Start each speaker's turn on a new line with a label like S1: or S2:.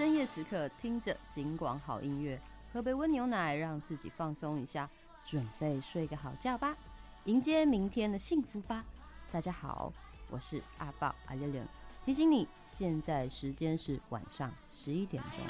S1: 深夜时刻听着警广好音乐，喝杯温牛奶，让自己放松一下，准备睡个好觉吧，迎接明天的幸福吧。大家好，我是阿豹阿亮亮，提醒你，现在时间是晚上11点钟。